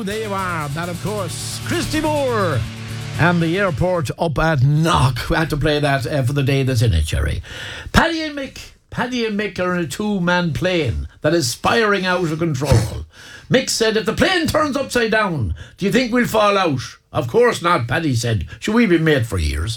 Now, there you are. That, of course, Christy Moore and the airport up at Knock. We had to play that for the day that's in it, Jerry. Paddy and Mick are in a two-man plane that is spiraling out of control. Mick said, if the plane turns upside down, do you think we'll fall out? Of course not, Paddy said. Should we be made for years?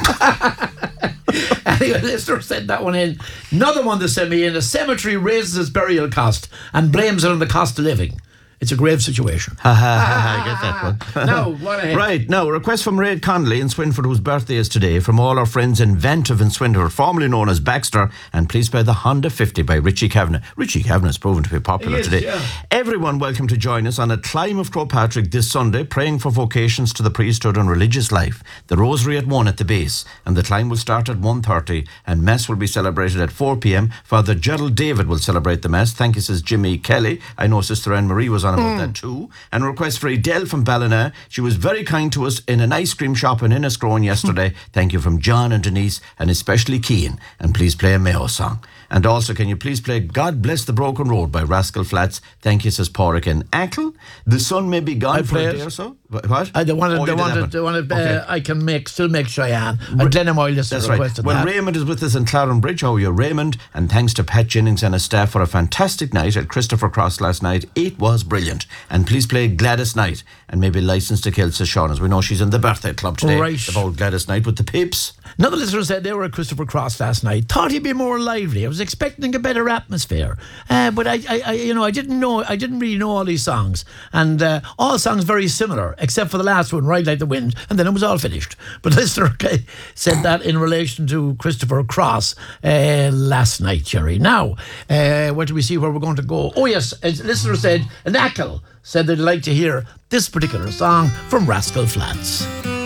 Anyway, listener sent that one in. Another one that sent me in. A cemetery raises its burial cost and blames it on the cost of living. It's a grave situation. I get that one. Now, what ahead? Right, now, a request from Raid Connolly in Swinford, whose birthday is today, from all our friends Inventive in Swinford, formerly known as Baxter, and please play the Honda 50 by Richie Kavanagh. Richie Kavanagh's proven to be popular today. Yeah. Everyone welcome to join us on a climb of Crowpatrick this Sunday, praying for vocations to the priesthood and religious life. The rosary at 1 at the base, and the climb will start at 1:30, and Mass will be celebrated at 4 p.m. Father Gerald David will celebrate the Mass. Thank you, says Jimmy Kelly. I know Sister Anne-Marie was on about that too. And a request for Adele from Ballina. She was very kind to us in an ice cream shop in Inniscrone yesterday. Thank you from John and Denise, and especially Keane. And please play a Mayo song. And also, can you please play God Bless the Broken Road by Rascal Flatts? Thank you, says Porrick and Ackle. The sun may be gone for a day or so. What? They wanted, Okay. I can still make Cheyenne. And Glenamoyle just That's requested right. Well, that. Raymond is with us in Clarenbridge. How are you, Raymond? And thanks to Pat Jennings and his staff for a fantastic night at Christopher Cross last night. It was brilliant. And please play Gladys Knight and maybe License to Kill, says Sean, as we know she's in the birthday club today. Right. About Gladys Knight with the Pips. Another listener said they were at Christopher Cross last night. Thought he'd be more lively. I was expecting a better atmosphere, but I didn't really know all these songs, and all songs very similar, except for the last one, Ride Like the Wind, and then it was all finished. But listener said that in relation to Christopher Cross last night, Jerry. Now, where do we see where we're going to go? Oh yes, a listener said, an Ackle said they'd like to hear this particular song from Rascal Flatts.